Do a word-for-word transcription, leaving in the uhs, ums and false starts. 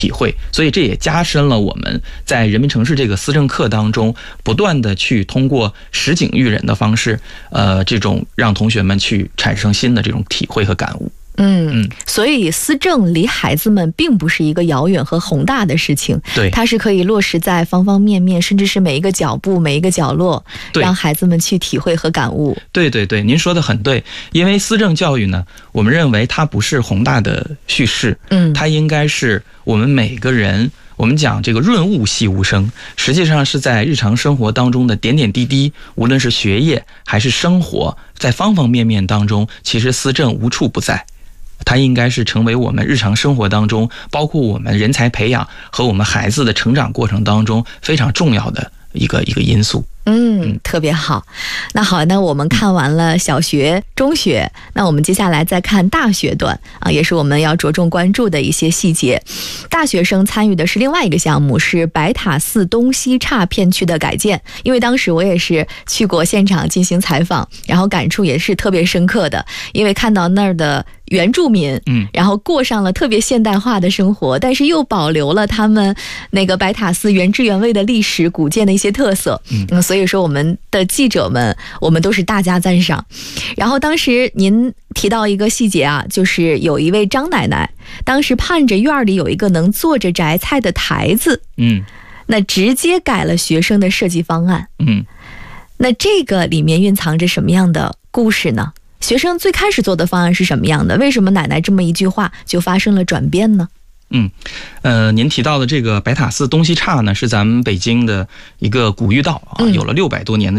体会，所以这也加深了我们在人民城市这个思政课当中，不断的去通过实景育人的方式，呃，这种让同学们去产生新的这种体会和感悟。 嗯，所以思政离孩子们并不是一个遥远和宏大的事情， 对， 它是可以落实在方方面面，甚至是每一个脚步、每一个角落，让孩子们去体会和感悟。 对对对，您说的很对，因为思政教育呢，我们认为它不是宏大的叙事， 嗯， 它应该是我们每个人。我们讲这个润物细无声，实际上是在日常生活当中的点点滴滴，无论是学业还是生活，在方方面面当中，其实思政无处不在。它应该是成为我们日常生活当中，包括我们人才培养和我们孩子的成长过程当中非常重要的一个一个因素。 嗯，特别好。那好，那我们看完了小学、中学，那我们接下来再看大学段啊，也是我们要着重关注的一些细节。大学生参与的是另外一个项目，是白塔寺东西岔片区的改建。因为当时我也是去过现场进行采访，然后感触也是特别深刻的，因为看到那儿的原住民，嗯，然后过上了特别现代化的生活，但是又保留了他们那个白塔寺原汁原味的历史古建的一些特色，嗯，所以说我们的记者们，我们都是大加赞赏。然后当时您提到一个细节啊，就是有一位张奶奶，当时盼着院里有一个能坐着摘菜的台子，嗯，那直接改了学生的设计方案，嗯，那这个里面蕴藏着什么样的故事呢？学生最开始做的方案是什么样的？为什么奶奶这么一句话就发生了转变呢？ 嗯，呃，您提到的这个白塔寺东西岔呢，是咱们北京的一个古御道啊，有了六百多年的